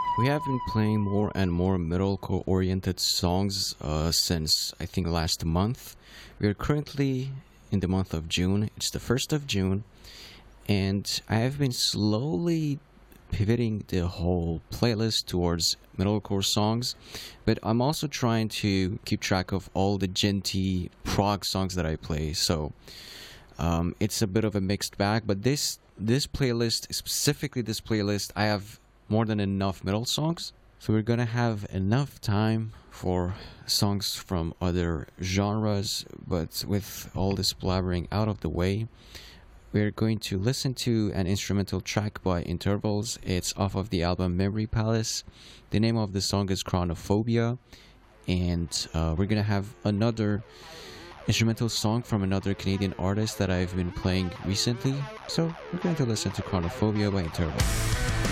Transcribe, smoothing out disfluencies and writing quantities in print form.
We have been playing more and more metalcore oriented songs since I think last month. We are currently in the month of June. It's the 1st of June, and I have been slowly pivoting the whole playlist towards metalcore songs, but I'm also trying to keep track of all the genty prog songs that I play. So it's a bit of a mixed bag, but this playlist, specifically this playlist, I have more than enough metal songs. So we're gonna have enough time for songs from other genres, but with all this blabbering out of the way, we're going to listen to an instrumental track by Intervals. It's off of the album Memory Palace. The name of the song is Chronophobia, and we're gonna have another instrumental song from another Canadian artist that I've been playing recently. So we're going to listen to Chronophobia by Intervals.